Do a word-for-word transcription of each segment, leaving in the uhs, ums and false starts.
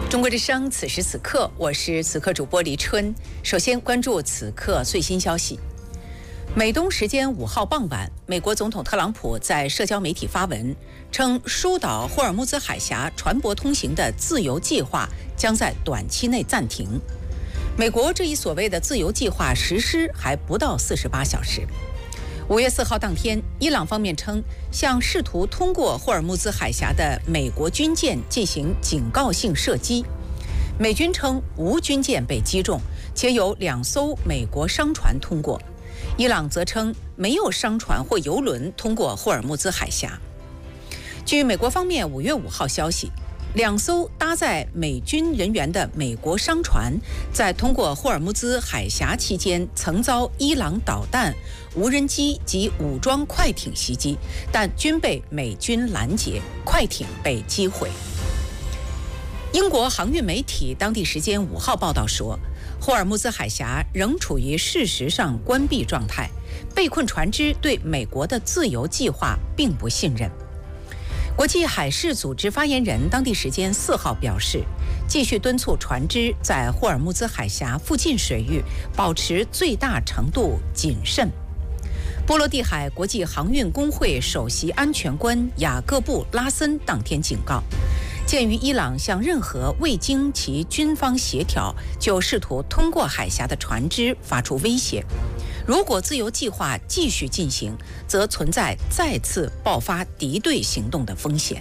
中国之声，此时此刻，我是此刻主播黎春。首先关注此刻最新消息。美东时间五号傍晚，美国总统特朗普在社交媒体发文称，疏导霍尔木兹海峡船舶通行的自由计划将在短期内暂停。美国这一所谓的自由计划实施还不到四十八小时。五月四号当天，伊朗方面称向试图通过霍尔木兹海峡的美国军舰进行警告性射击。美军称无军舰被击中，且有两艘美国商船通过。伊朗则称没有商船或油轮通过霍尔木兹海峡。据美国方面五月五号消息，两艘搭载美军人员的美国商船在通过霍尔木兹海峡期间曾遭伊朗导弹、无人机及武装快艇袭击，但均被美军拦截，快艇被击毁。英国航运媒体当地时间五号报道说，霍尔木兹海峡仍处于事实上关闭状态，被困船只对美国的自由计划并不信任。国际海事组织发言人当地时间四号表示，继续敦促船只在霍尔木兹海峡附近水域保持最大程度谨慎。波罗的海国际航运工会首席安全官雅各布·拉森当天警告，鉴于伊朗向任何未经其军方协调就试图通过海峡的船只发出威胁，如果自由计划继续进行，则存在再次爆发敌对行动的风险。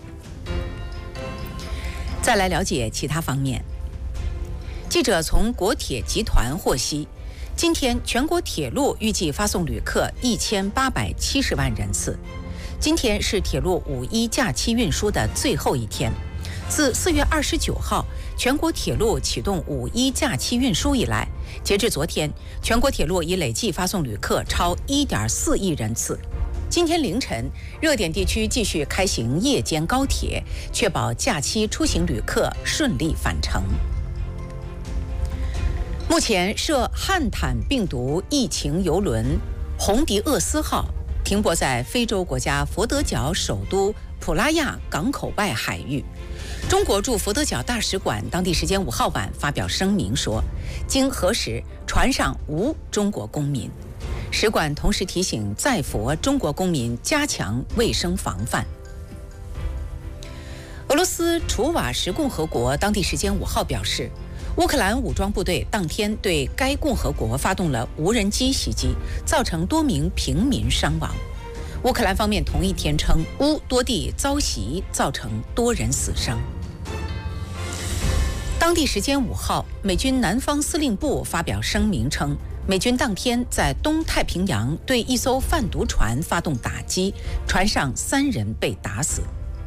再来了解其他方面。记者从国铁集团获悉，今天全国铁路预计发送旅客一千八百七十万人次。今天是铁路五一假期运输的最后一天。自四月二十九号全国铁路启动五一假期运输以来，截至昨天，全国铁路已累计发送旅客超一点四亿人次。今天凌晨，热点地区继续开行夜间高铁，确保假期出行旅客顺利返程。目前，涉汉坦病毒疫情邮轮红迪厄斯号停泊在非洲国家佛得角首都普拉亚港口外海域。中国驻佛得角大使馆当地时间五号晚发表声明说，经核实，船上无中国公民。使馆同时提醒在佛中国公民加强卫生防范。俄罗斯楚瓦什共和国当地时间五号表示，乌克兰武装部队当天对该共和国发动了无人机袭击，造成多名平民伤亡。乌克兰方面同一天称，乌多地遭袭，造成多人死伤。当地时间五号，美军南方司令部发表声明称，美军当天在东太平洋对一艘贩毒船发动打击，船上三人被打死。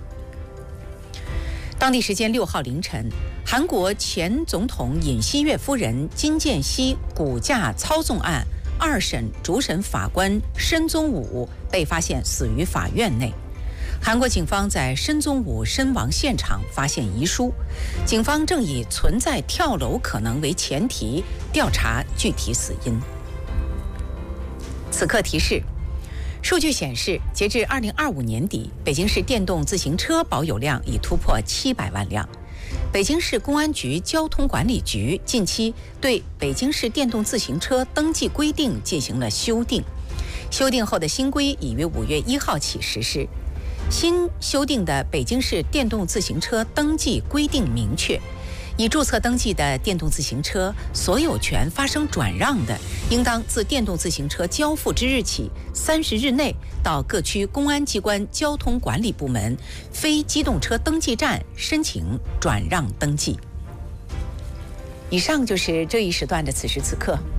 当地时间六号凌晨，韩国前总统尹锡悦夫人金建熙股价操纵案二审主审法官申宗武被发现死于法院内。韩国警方在申宗武身亡现场发现遗书，警方正以存在跳楼可能为前提调查具体死因。此刻提示，数据显示，截至二零二五年底，北京市电动自行车保有量已突破七百万辆。北京市公安局交通管理局近期对北京市电动自行车登记规定进行了修订，修订后的新规已于五月一号起实施。新修订的北京市电动自行车登记规定明确，已注册登记的电动自行车所有权发生转让的，应当自电动自行车交付之日起三十日内到各区公安机关交通管理部门非机动车登记站申请转让登记。以上就是这一时段的此时此刻。